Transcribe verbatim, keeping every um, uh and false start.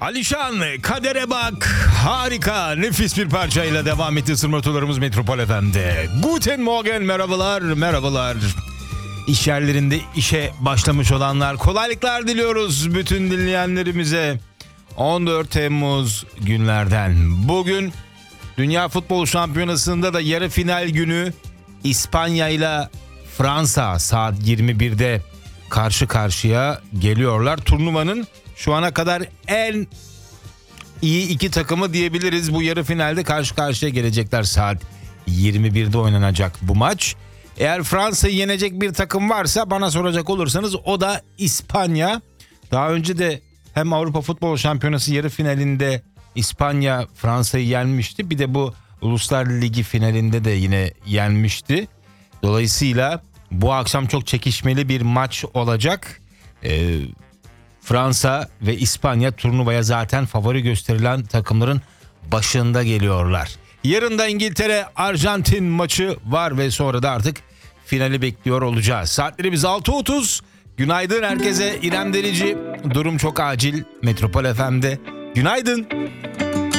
Alişan, kadere bak, harika, nefis bir parçayla devam etti ısırmatolarımız Metropol F M'de. Guten Morgen, merhabalar, merhabalar. İş yerlerinde işe başlamış olanlar, kolaylıklar diliyoruz bütün dinleyenlerimize. on dört Temmuz günlerden bugün Dünya Futbol Şampiyonası'nda da yarı final günü İspanya ile Fransa saat yirmi birde karşı karşıya geliyorlar. Turnuvanın şu ana kadar en iyi iki takımı diyebiliriz. Bu yarı finalde karşı karşıya gelecekler, saat yirmi birde oynanacak bu maç. Eğer Fransa'yı yenecek bir takım varsa bana soracak olursanız o da İspanya. Daha önce de hem Avrupa Futbol Şampiyonası yarı finalinde İspanya Fransa'yı yenmişti. Bir de bu Uluslar Ligi finalinde de yine yenmişti. Dolayısıyla bu akşam çok çekişmeli bir maç olacak. Ee, Fransa ve İspanya turnuvaya zaten favori gösterilen takımların başında geliyorlar. Yarın da İngiltere Arjantin maçı var ve sonra da artık finali bekliyor olacağız. Saatlerimiz altı otuz. Günaydın herkese. İrem Derici. Durum çok acil. Metropol F M'de. Günaydın.